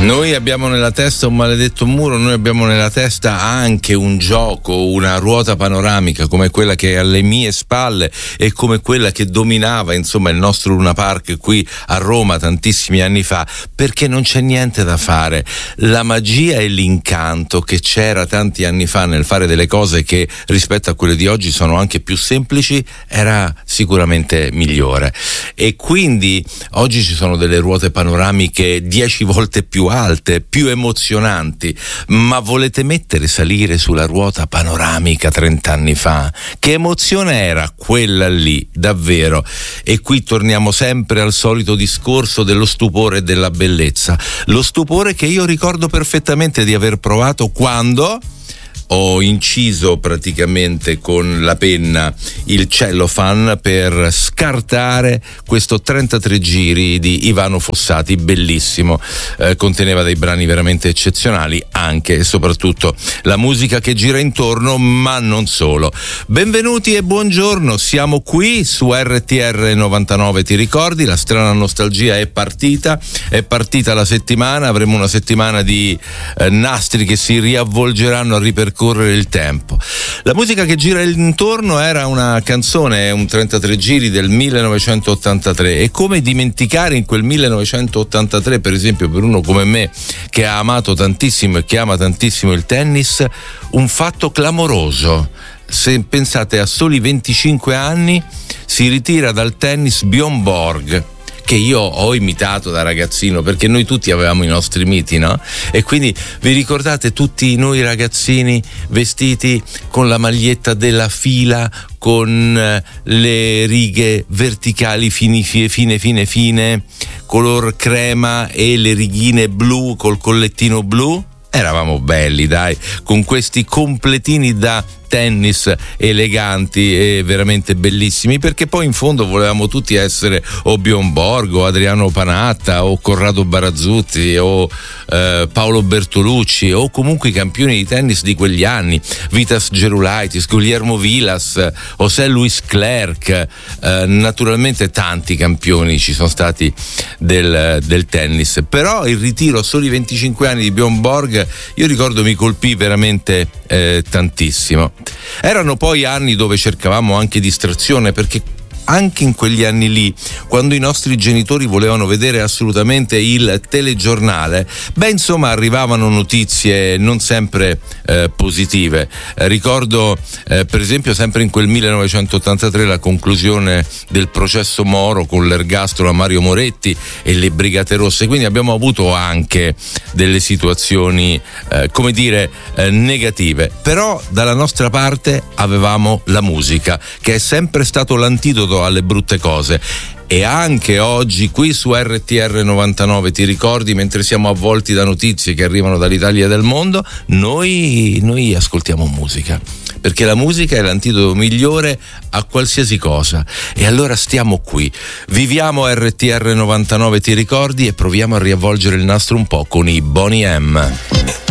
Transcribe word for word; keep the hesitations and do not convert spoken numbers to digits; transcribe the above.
Noi abbiamo nella testa un maledetto muro, noi abbiamo nella testa anche un gioco, una ruota panoramica come quella che è alle mie spalle e come quella che dominava insomma il nostro Luna Park qui a Roma tantissimi anni fa, perché non c'è niente da fare. La magia e l'incanto che c'era tanti anni fa nel fare delle cose che rispetto a quelle di oggi sono anche più semplici era sicuramente migliore, e quindi oggi ci sono delle ruote panoramiche dieci volte più alte, più emozionanti. Ma volete mettere salire sulla ruota panoramica trent'anni fa? Che emozione era quella lì, davvero? E qui torniamo sempre al solito discorso dello stupore e della bellezza. Lo stupore che io ricordo perfettamente di aver provato quando ho inciso praticamente con la penna il cellophane per scartare questo trentatré giri di Ivano Fossati, bellissimo, eh, conteneva dei brani veramente eccezionali, anche e soprattutto la musica che gira intorno, ma non solo. Benvenuti e buongiorno, siamo qui su R T R novantanove, ti ricordi? La strana nostalgia è partita, è partita la settimana, avremo una settimana di eh, nastri che si riavvolgeranno a ripercorrere il tempo. La musica che gira intorno era una canzone, un trentatré giri del millenovecentottantatré, e come dimenticare in quel millenovecentottantatré, per esempio, per uno come me che ha amato tantissimo e che ama tantissimo il tennis, un fatto clamoroso. Se pensate, a soli venticinque anni si ritira dal tennis Bjorn Borg, che io ho imitato da ragazzino, perché noi tutti avevamo i nostri miti, no? E quindi vi ricordate tutti noi ragazzini vestiti con la maglietta della fila, con le righe verticali fini, fine fine fine, color crema, e le righine blu col collettino blu? Eravamo belli, dai, con questi completini da tennis eleganti e veramente bellissimi, perché poi in fondo volevamo tutti essere o Bjorn Borg o Adriano Panatta o Corrado Barazzutti o eh, Paolo Bertolucci, o comunque i campioni di tennis di quegli anni, Vitas Gerulaitis, Guillermo Vilas, José Luis Clerc, eh, naturalmente tanti campioni ci sono stati del, del tennis. Però il ritiro a soli venticinque anni di Bjorn Borg, io ricordo, mi colpì veramente eh, tantissimo. Erano poi anni dove cercavamo anche distrazione, perché anche in quegli anni lì, quando i nostri genitori volevano vedere assolutamente il telegiornale, beh insomma arrivavano notizie non sempre eh, positive. Eh, ricordo eh, per esempio sempre in quel millenovecentottantatré la conclusione del processo Moro con l'ergastolo a Mario Moretti e le Brigate Rosse, quindi abbiamo avuto anche delle situazioni eh, come dire eh, negative. Però dalla nostra parte avevamo la musica, che è sempre stato l'antidoto alle brutte cose. E anche oggi qui su R T R novantanove, ti ricordi, mentre siamo avvolti da notizie che arrivano dall'Italia e dal mondo, noi, noi ascoltiamo musica, perché la musica è l'antidoto migliore a qualsiasi cosa. E allora stiamo qui, viviamo R T R novantanove, ti ricordi, e proviamo a riavvolgere il nastro un po' con i Boney M.